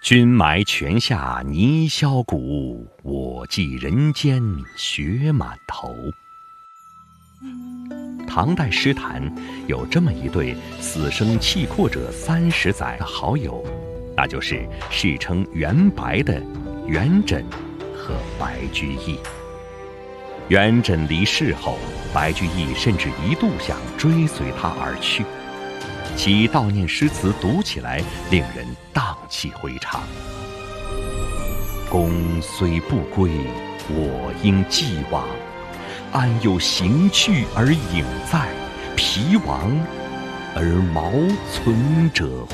君埋泉下泥销骨，我寄人间雪满头。唐代诗坛有这么一对死生契阔者30载的好友，那就是世称元白的元稹和白居易。元稹离世后，白居易甚至一度想追随他而去，其悼念诗词读起来令人荡气回肠。公虽不归，我应既往，安有行去而影在，疲亡而毛存者乎？